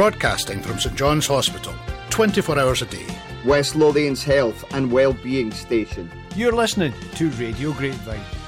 broadcasting from St John's Hospital, 24 hours a day. West Lothian's health and wellbeing station. You're listening to Radio Grapevine.